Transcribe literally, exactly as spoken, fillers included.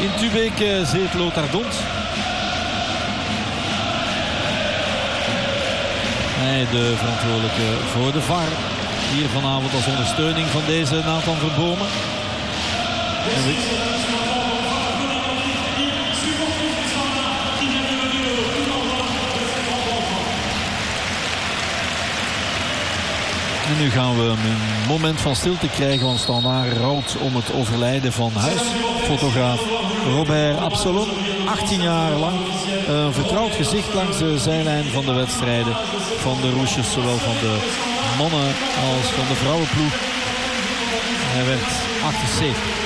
In Tubek uh, zit Lothar Dont. Hij de verantwoordelijke voor de V A R. Hier vanavond als ondersteuning van deze Nathan Verbomen. En we... En nu gaan we een moment van stilte krijgen, want Standaard rouwt om het overlijden van huisfotograaf Robert Absolon. achttien jaar lang een vertrouwd gezicht langs de zijlijn van de wedstrijden van de roesjes, zowel van de mannen als van de vrouwenploeg. Hij werd achtenzeventig.